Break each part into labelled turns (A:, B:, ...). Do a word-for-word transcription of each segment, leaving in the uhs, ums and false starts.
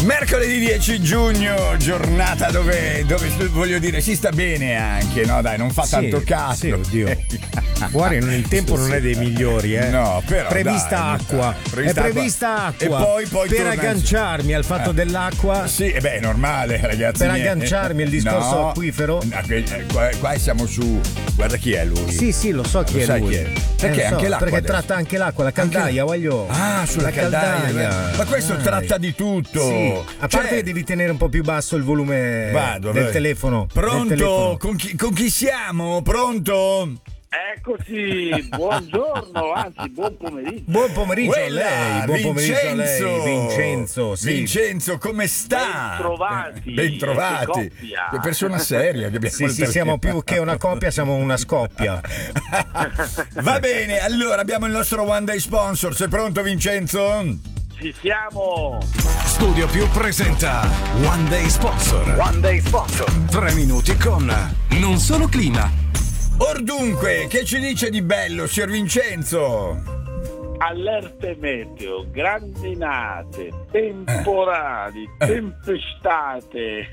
A: Mercoledì dieci giugno, giornata dove, dove voglio dire si sta bene anche, no? Dai, non fa
B: Sì,
A: tanto caso.
B: sì, oddio. Guarda, il tempo non è dei migliori, eh.
A: No, però
B: prevista
A: dai,
B: acqua.
A: prevista
B: è prevista acqua.
A: E poi, poi
B: per
A: torna-
B: agganciarmi al fatto
A: Eh.
B: dell'acqua.
A: Sì, e beh, è normale, ragazzi.
B: Per
A: miei.
B: agganciarmi al discorso
A: No,
B: acquifero.
A: no, que- eh, qua, qua siamo su. Guarda chi è lui.
B: Sì, sì, lo so chi
A: Lo
B: è
A: sai
B: lui.
A: chi è? Perché
B: Eh, lo so,
A: anche l'acqua
B: Perché
A: adesso.
B: tratta anche l'acqua, la caldaia, voglio.
A: Ah, sulla
B: la
A: caldaia. Ma questo
B: Dai.
A: tratta di tutto.
B: Sì. A parte
A: Cioè-
B: che devi tenere un po' più basso il volume
A: Vado,
B: del
A: vai.
B: telefono.
A: Pronto?
B: del telefono.
A: Con chi, con chi siamo? Pronto?
C: Eccoci, buongiorno, anzi buon pomeriggio.
B: Buon pomeriggio
A: Quella,
B: a lei, buon pomeriggio a
A: Vincenzo.
B: lei, Vincenzo. Sì.
A: Vincenzo, come sta?
C: Bentrovati.
A: Bentrovati.
C: Che coppia.
A: Che persona seria che abbiamo
B: Sì,
A: al
B: sì, siamo
A: telefono.
B: più che una coppia, siamo una scoppia.
A: Va bene, allora abbiamo il nostro One Day Sponsor. Sei pronto, Vincenzo?
C: Ci siamo.
D: Studio Più presenta One Day Sponsor.
C: One Day Sponsor.
D: Tre minuti con Non Solo Clima.
A: Or dunque, che ci dice di bello, signor Vincenzo?
C: Allerte meteo, grandinate, temporali, tempestate.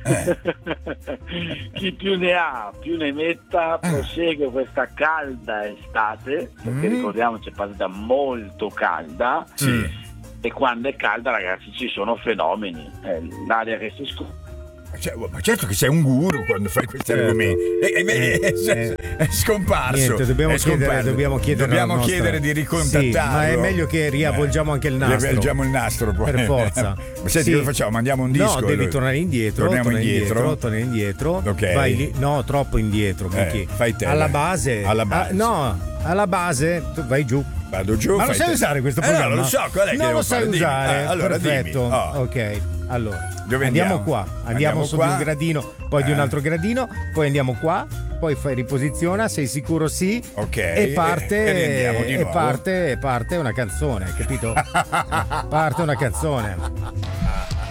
C: Chi più ne ha, più ne metta, prosegue questa calda estate, perché
A: Mm.
C: ricordiamoci è passata molto calda.
A: Sì.
C: E quando è calda, ragazzi, ci sono fenomeni. Eh, l'aria che si scopre.
A: Cioè, ma certo che sei un guru quando fai questi
B: Certo.
A: argomenti. E, e vedi,
B: Eh,
A: è,
B: eh.
A: è scomparso.
B: Niente, dobbiamo
A: è
B: chiedere,
A: scomparso.
B: dobbiamo chiedere,
A: Dobbiamo
B: alla nostra-
A: chiedere di ricontattarlo.
B: Sì, ma è meglio che riavvolgiamo anche il nastro.
A: Riavvolgiamo il nastro poi.
B: Per forza.
A: Ma senti,
B: Sì.
A: cosa facciamo? Mandiamo un disco?
B: No, devi
A: allora?
B: tornare indietro.
A: Torniamo
B: torna
A: indietro.
B: Torna indietro.
A: Ok.
B: Vai lì. No, troppo indietro. Michi.
A: Eh, fai te,
B: alla
A: dai.
B: base.
A: Alla base.
B: Ah, no, alla base. Tu vai giù.
A: Vado giù.
B: Ma lo
A: fai
B: sai
A: te.
B: usare questo
A: Eh,
B: programma?
A: no, lo so, qual è che
B: non
A: devo
B: lo sai
A: fare? Dimmi.
B: usare.
A: Ah, allora
B: perfetto.
A: dimmi. Oh.
B: Ok. Allora,
A: Dove
B: andiamo,
A: andiamo?
B: qua. Andiamo,
A: Andiamo
B: su
A: qua.
B: di un gradino, poi di un
A: Eh.
B: altro gradino, poi andiamo qua, poi fai riposiziona, sei sicuro sì?
A: Ok.
B: E parte
A: E riandiamo di
B: e
A: nuovo.
B: parte, parte una canzone, capito? Parte una canzone.